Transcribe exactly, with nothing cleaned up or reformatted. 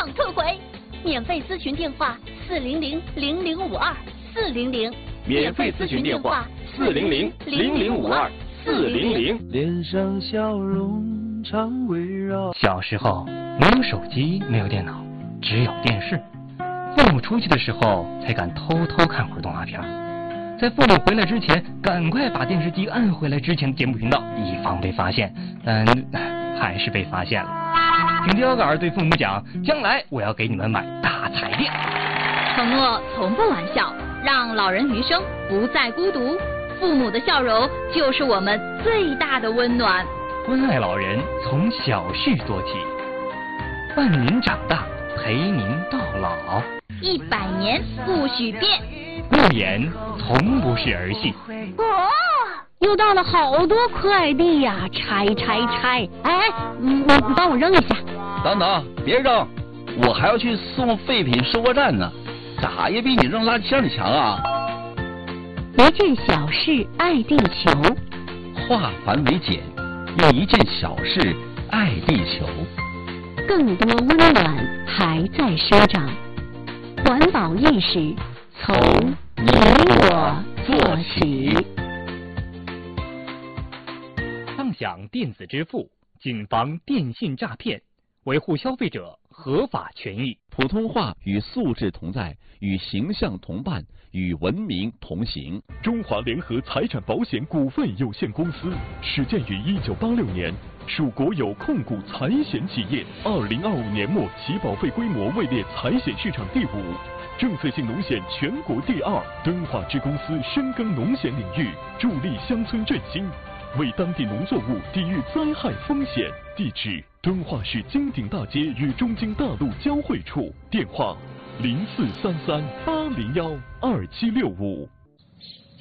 抗特惠，免费咨询电话四零零零零五二四零零， 免费咨询电话四零零零零五二四零零。 脸上笑容常围绕。 小时候没有手机，没有电脑，只有电视。父母出去的时候才敢偷偷看会儿动画片，在父母回来之前，赶快把电视机按回来之前的节目频道，以防被发现。但还是被发现了。挺刁杆对父母讲，将来我要给你们买大彩电。 承诺从不玩笑，让老人余生不再孤独。父母的笑容就是我们最大的温暖。 关爱老人从小事做起，伴您长大，陪您到老。 一百年不许变， 诺言从不是儿戏。 哦，又到了好多快递呀，拆拆拆！哎，你你你帮我扔一下。 等等，别扔，我还要去送废品收货站呢，咋也比你扔垃圾箱里强啊！ 一件小事爱地球， 化繁为简，用一件小事爱地球。 更多温暖还在生长，环保意识从你我做起。 畅享电子支付，谨防电信诈骗，维护消费者合法权益。 普通话与素质同在，与形象同伴，与文明同行。 中华联合财产保险股份有限公司始建于一九八六年，属国有控股财险企业。二零二五年末起保费规模位列财险市场第五，政策性农险全国第二。敦化支公司深耕农险领域，助力乡村振兴，为当地农作物抵御灾害风险。地址：敦化市金鼎大街与中京大路交汇处。电话：零四三三八零幺二七六五。